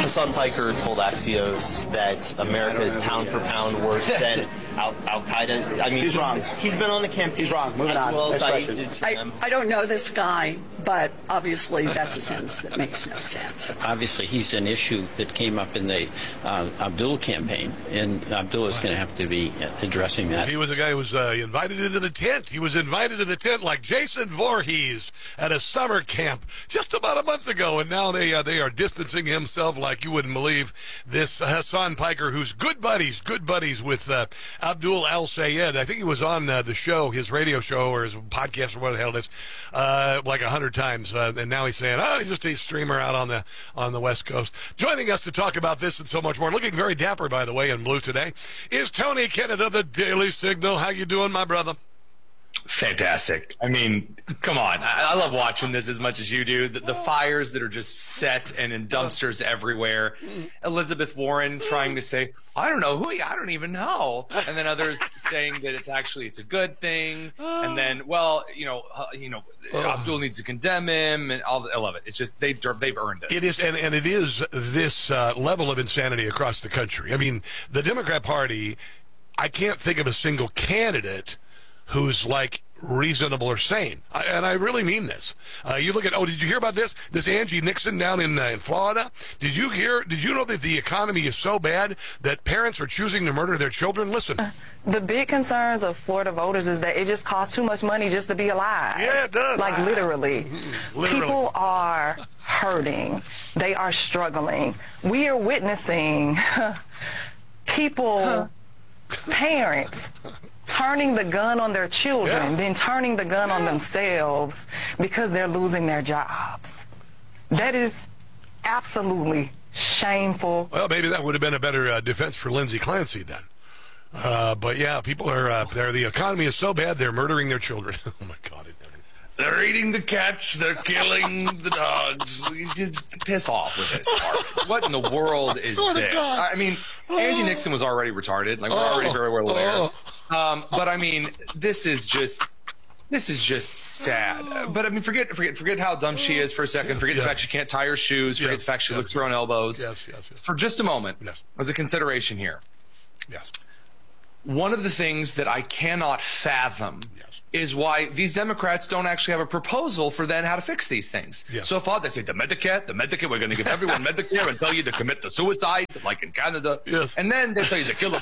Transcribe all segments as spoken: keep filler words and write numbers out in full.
Hassan Piker told Axios that America is pound for pound worse than Al, Al Qaeda. I mean, he's, he's wrong. He's been on the campaign. He's wrong. Moving on. Well, I, I don't know this guy, but obviously that's a sentence that makes no sense. Obviously, he's an issue that came up in the uh, Abdul campaign, and Abdul is going to have to be addressing that. He was a guy who was uh, invited into the tent. He was invited to the tent like Jason Voorhees at a summer camp just about a month ago, and now they uh, they are distancing himself like you wouldn't believe. This Hassan Piker, who's good buddies, good buddies with uh, Abdul Al-Sayed. I think he was on uh, the show, his radio show or his podcast or what the hell it is, uh, like a hundred times, uh, and now he's saying, "Oh, he's just a streamer out on the on the West Coast." Joining us to talk about this and so much more, looking very dapper, by the way, in blue today, is Tony Kennedy of the Daily Signal. How you doing, my brother? Fantastic. I mean, come on. I, I love watching this as much as you do. The, the fires that are just set and in dumpsters everywhere. Elizabeth Warren trying to say, I don't know who he, I don't even know. And then others saying that it's actually, it's a good thing. And then, well, you know, uh, you know, Abdul needs to condemn him and all. I love it. It's just, they, they've earned it. It is, and, and it is this uh, level of insanity across the country. I mean, the Democrat Party, I can't think of a single candidate who's like reasonable or sane. I, and I really mean this. Uh, you look at, oh, did you hear about this? This Angie Nixon down in, uh, in Florida? Did you hear, did you know that the economy is so bad that parents are choosing to murder their children? Listen. Uh, the big concerns of Florida voters is that it just costs too much money just to be alive. Yeah, it does. Like literally. Mm-hmm. literally. People are hurting. They are struggling. We are witnessing people, huh. parents, turning the gun on their children, yeah. then turning the gun yeah. on themselves because they're losing their jobs. That is absolutely shameful. Well, maybe that would have been a better uh, defense for Lindsey Clancy then. Uh, but yeah, people are, uh, there. The economy is so bad, they're murdering their children. Oh my God. They're eating the cats. They're killing the dogs. Just piss off with this. Mark. What in the world is this? I mean, Angie Nixon was already retarded. Like, we're already very well aware. Um, but I mean, this is just, this is just sad. But I mean, forget, forget, forget how dumb she is for a second. Forget yes. the fact she can't tie her shoes. Forget yes. the fact she yes. licks her own elbows. Yes, yes, yes. For just a moment, yes. as a consideration here. Yes. One of the things that I cannot fathom yes. is why these Democrats don't actually have a proposal for then how to fix these things. Yeah. So far, they say the Medicare, the Medicare, we're going to give everyone Medicare and tell you to commit the suicide, like in Canada. Yes. And then they tell you to kill the,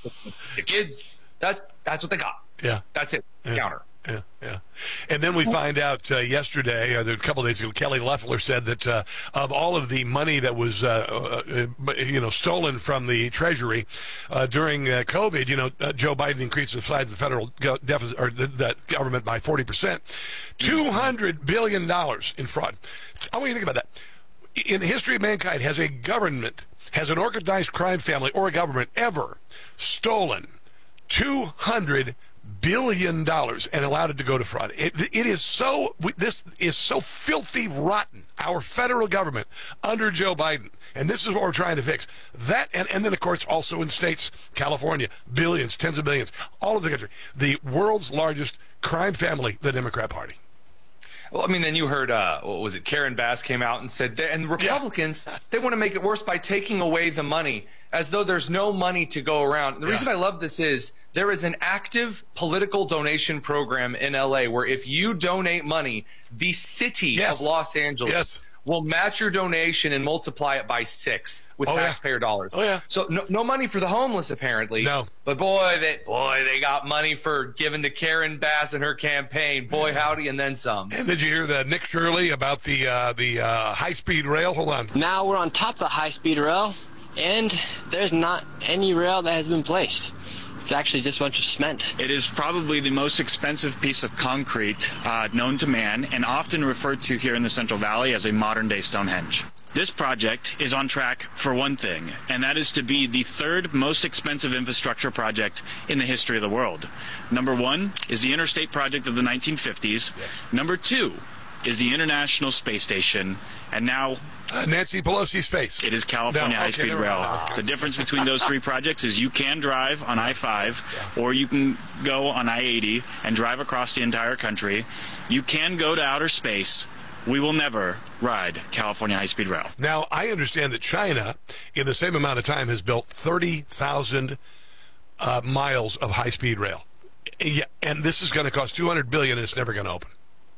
the kids. That's that's what they got. Yeah. That's it. Yeah. Counter. Yeah, yeah. And then we find out uh, yesterday, uh, a couple of days ago, Kelly Loeffler said that uh, of all of the money that was, uh, uh, you know, stolen from the Treasury uh, during uh, COVID, you know, uh, Joe Biden increased the size of the federal go- deficit or the, the government by forty percent, two hundred billion dollars in fraud. I want you to think about that. In the history of mankind, has a government, has an organized crime family or a government ever stolen two hundred billion dollars and allowed it to go to fraud? It, it is so, this is so filthy rotten, our federal government under Joe Biden. And this is what we're trying to fix. That, and, and then, of course, also in states, California, billions, tens of billions, all over the country. The world's largest crime family, the Democrat Party. Well, I mean, then you heard, uh, what was it, Karen Bass came out and said, that, and the Republicans, yeah. they want to make it worse by taking away the money, as though there's no money to go around. The yeah. reason I love this is there is an active political donation program in L A where if you donate money, the city yes. of Los Angeles yes. will match your donation and multiply it by six with oh, taxpayer yeah. dollars. Oh, yeah. So no, no money for the homeless, apparently. No. But boy, they boy, they got money for giving to Karen Bass and her campaign. Boy, howdy, and then some. And did you hear that Nick Shirley about the uh, the uh, high-speed rail? Hold on. Now we're on top of the high-speed rail, and there's not any rail that has been placed. It's actually just a bunch of cement. It is probably the most expensive piece of concrete uh, known to man, and often referred to here in the Central Valley as a modern-day Stonehenge. This project is on track for one thing, and that is to be the third most expensive infrastructure project in the history of the world. Number one is the interstate project of the nineteen fifties. Yes. Number two is the International Space Station, and now Uh, Nancy Pelosi's face. It is California no, okay, High-Speed Rail. Okay. The difference between those three projects is you can drive on I five, yeah. or you can go on I eighty and drive across the entire country. You can go to outer space, we will never ride California high-speed rail. Now, I understand that China, in the same amount of time, has built thirty thousand uh, miles of high-speed rail. Yeah, and this is going to cost two hundred billion dollars, and it's never going to open.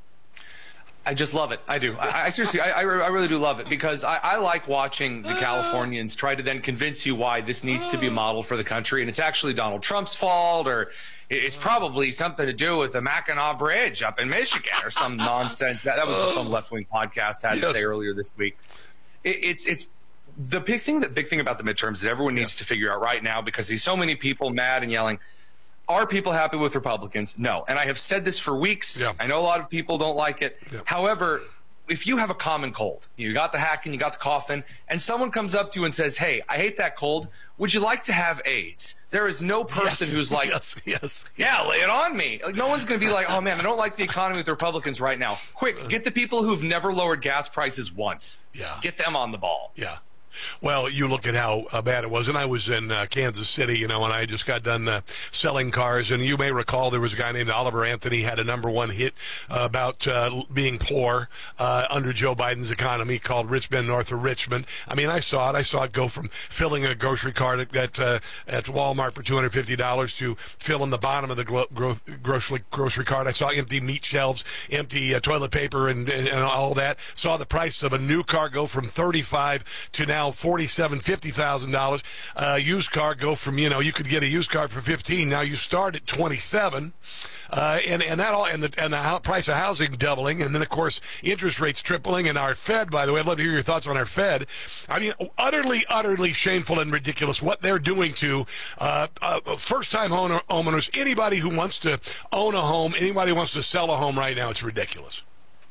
I just love it. I do. I, I seriously, I, I really do love it, because I, I like watching the Californians try to then convince you why this needs to be a model for the country. And it's actually Donald Trump's fault, or it's probably something to do with the Mackinac Bridge up in Michigan or some nonsense. That, that was what some left-wing podcast had Yes. to say earlier this week. It, it's, it's the big thing, the big thing about the midterms that everyone needs to figure out right now, because there's so many people mad and yelling. Are people happy with Republicans? No. And I have said this for weeks. Yeah. I know a lot of people don't like it. Yeah. However, if you have a common cold, you got the hacking, you got the coughing, and someone comes up to you and says, hey, I hate that cold. Would you like to have AIDS? There is no person Yes, who's like, yes, yes. yeah, lay it on me. Like, no one's going to be like, oh, man, I don't like the economy with the Republicans right now. Quick, get the people who've never lowered gas prices once. Yeah. Get them on the ball. Yeah. Well, you look at how uh, bad it was, and I was in uh, Kansas City, you know, and I just got done uh, selling cars, and you may recall there was a guy named Oliver Anthony had a number one hit uh, about uh, being poor uh, under Joe Biden's economy called Rich Men North of Richmond. I mean, I saw it. I saw it go from filling a grocery cart at at, uh, at Walmart for two hundred fifty dollars to filling the bottom of the glo- gro- grocery grocery cart. I saw empty meat shelves, empty uh, toilet paper, and, and, and all that. Saw the price of a new car go from thirty-five to now forty-seven, fifty thousand dollars. Uh, used car go from, you know, you could get a used car for fifteen. Now you start at twenty-seven, uh, and and that all and the and the ho- price of housing doubling, and then of course interest rates tripling. And our Fed, by the way, I'd love to hear your thoughts on our Fed. I mean, utterly, utterly shameful and ridiculous what they're doing to uh, uh, first-time owner, homeowners. Anybody who wants to own a home, anybody who wants to sell a home right now, it's ridiculous.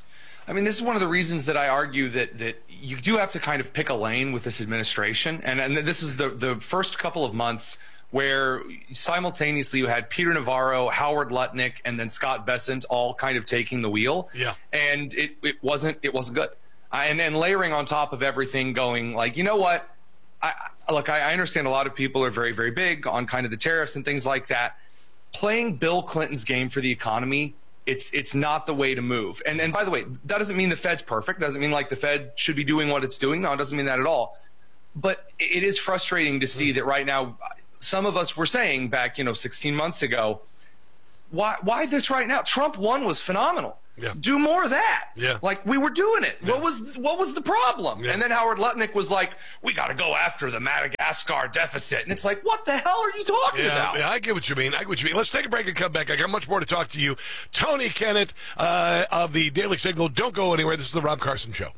I mean, this is one of the reasons that I argue that that you do have to kind of pick a lane with this administration. And, and this is the, the first couple of months where simultaneously you had Peter Navarro, Howard Lutnick, and then Scott Bessent all kind of taking the wheel. Yeah. And it, it wasn't it wasn't good. Uh, and then layering on top of everything going like, you know what? I, look, I, I understand a lot of people are very, very big on kind of the tariffs and things like that. Playing Bill Clinton's game for the economy, It's it's not the way to move. And and by the way, that doesn't mean the Fed's perfect. Doesn't mean like the Fed should be doing what it's doing. No, it doesn't mean that at all. But it is frustrating to see that right now, some of us were saying back, you know, sixteen months ago, why why this right now? Trump one was phenomenal. Yeah. Do more of that. Yeah. Like we were doing it. Yeah. What was what was the problem? Yeah. And then Howard Lutnick was like, we got to go after the Madagascar deficit. And it's like, what the hell are you talking Yeah, about? yeah, I get what you mean. I get what you mean. Let's take a break and come back. I got much more to talk to you. Tony Kennett uh, of the Daily Signal. Don't go anywhere. This is the Rob Carson Show.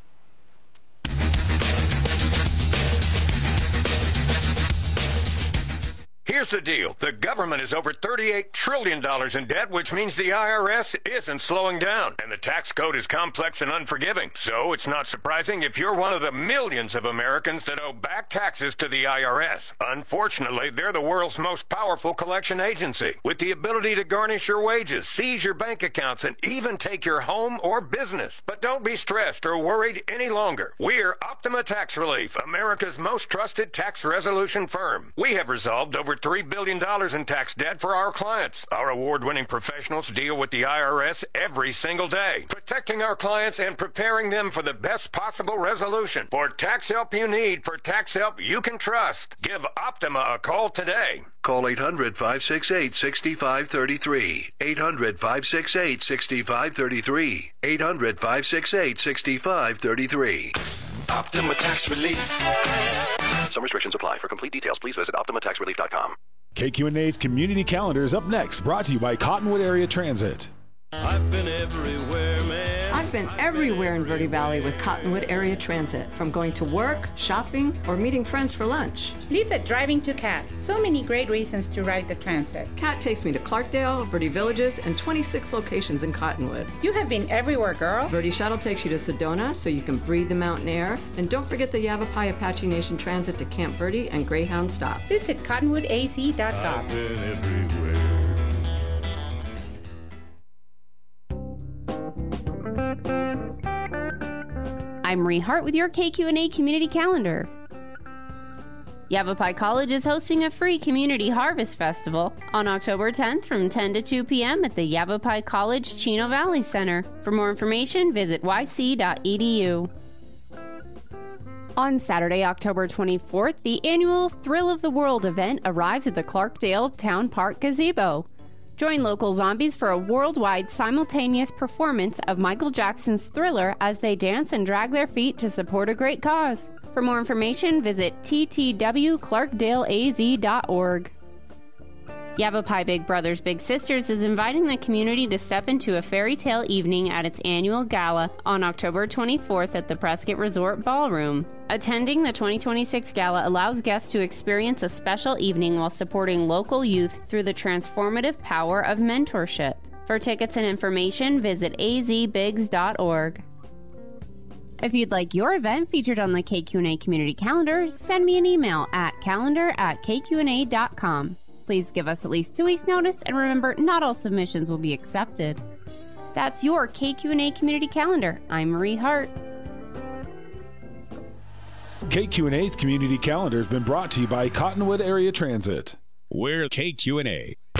Here's the deal. The government is over thirty-eight trillion dollars in debt, which means the I R S isn't slowing down. And the tax code is complex and unforgiving. So it's not surprising if you're one of the millions of Americans that owe back taxes to the I R S. Unfortunately, they're the world's most powerful collection agency, with the ability to garnish your wages, seize your bank accounts, and even take your home or business. But don't be stressed or worried any longer. We're Optima Tax Relief, America's most trusted tax resolution firm. We have resolved over three billion dollars in tax debt for our clients. Our award-winning professionals deal with the I R S every single day, protecting our clients and preparing them for the best possible resolution. For tax help you need, for tax help you can trust, give Optima a call today. Call eight hundred, five six eight, six five three three. eight hundred, five six eight, six five three three. eight hundred, five six eight, six five three three. Optima Tax Relief. Some restrictions apply. For complete details, please visit optima tax relief dot com. K Q N A's Community Calendar is up next, brought to you by Cottonwood Area Transit. I've been everywhere, man. I've been everywhere in Verde Valley with Cottonwood Area Transit, from going to work, shopping, or meeting friends for lunch. Leave it driving to C A T. So many great reasons to ride the transit. C A T takes me to Clarkdale, Verde Villages, and twenty-six locations in Cottonwood. You have been everywhere, girl. Verde Shuttle takes you to Sedona so you can breathe the mountain air. And don't forget the Yavapai Apache Nation Transit to Camp Verde and Greyhound Stop. Visit cottonwood a c dot com. I've been everywhere. I'm Marie Hart with your K Q N A Community Calendar. Yavapai College is hosting a free Community Harvest Festival on October tenth from ten to two p.m. at the Yavapai College Chino Valley Center. For more information, visit y c dot e d u. On Saturday, October twenty-fourth, the annual Thrill of the World event arrives at the Clarkdale Town Park Gazebo. Join local zombies for a worldwide simultaneous performance of Michael Jackson's Thriller as they dance and drag their feet to support a great cause. For more information, visit t t w clarkdale a z dot org. Yavapai Big Brothers Big Sisters is inviting the community to step into a fairy tale evening at its annual gala on October twenty-fourth at the Prescott Resort Ballroom. Attending the twenty twenty-six gala allows guests to experience a special evening while supporting local youth through the transformative power of mentorship. For tickets and information, visit a z bigs dot org. If you'd like your event featured on the K Q N A community calendar, send me an email at calendar at k q n a dot com. Please give us at least two weeks' notice, and remember, not all submissions will be accepted. That's your K Q N A community calendar. I'm Marie Hart. K Q N A's community calendar has been brought to you by Cottonwood Area Transit. We're K Q N A.